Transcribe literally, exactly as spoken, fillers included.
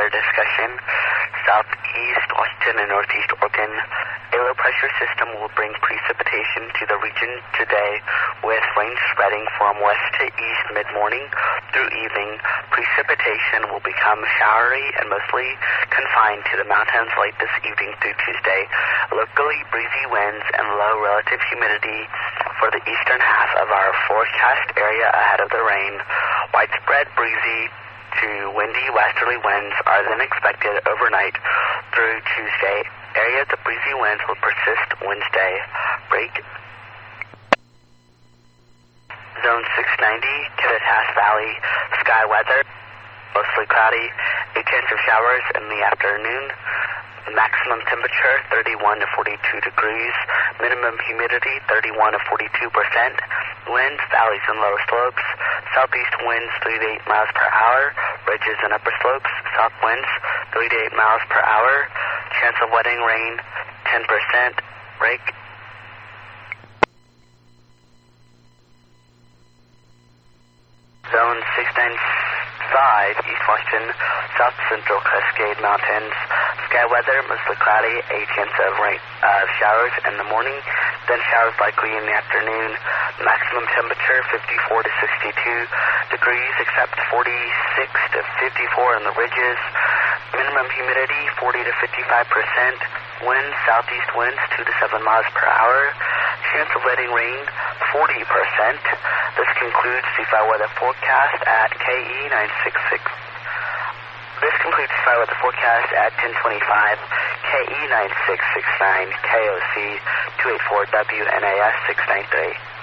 weather discussion. Southeast Washington and Northeast Oregon. A low pressure system will bring precipitation to the region today, with rain spreading from west to east mid-morning through evening. Precipitation will become showery and mostly confined to the mountains late this evening through Tuesday. Locally breezy winds and low relative humidity for the eastern half of our forecast area ahead of the rain. Widespread breezy to windy westerly winds are then expected overnight through Tuesday. Areas of breezy winds will persist Wednesday. Break. Zone six ninety, Kittitas Valley, sky weather, mostly cloudy, a chance of showers in the afternoon. Maximum temperature thirty-one to forty-two degrees, minimum humidity thirty-one to forty-two percent. Winds, valleys and lower slopes, southeast winds three to eight miles per hour, ridges and upper slopes, south winds three to eight miles per hour. Chance of wetting rain ten percent. Break. Zone six ninety-five, East Washington, South Central Cascade Mountains. Sky weather, mostly cloudy, a chance of rain, uh, showers in the morning, then showers likely in the afternoon. Maximum temperature fifty-four to sixty-two degrees, except forty-six to fifty-four in the ridges. Minimum humidity forty to fifty-five percent. Winds, southeast winds two to seven miles per hour. Chance of letting rain forty percent. This concludes the Fire Weather Forecast at K E nine sixty-six. This completes the Fire Weather Forecast at ten twenty-five, K E nine six six nine, K O C two eighty-four W N A S six nine three.